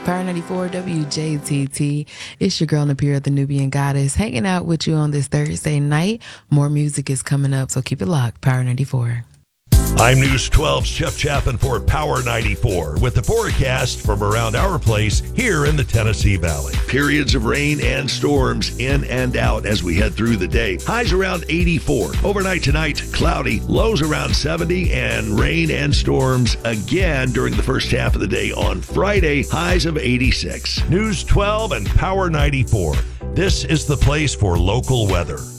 Power 94 WJTT. It's your girl Napier, the Nubian Goddess, hanging out with you on this Thursday night. More music is coming up, so keep it locked. Power 94. I'm News 12's Jeff Chapin for Power 94 with the forecast from around our place here in the Tennessee Valley. Periods of rain and storms in and out as we head through the day. Highs around 84. Overnight tonight, cloudy. Lows around 70 and rain and storms again during the first half of the day on Friday. Highs of 86. News 12 and Power 94. This is the place for local weather.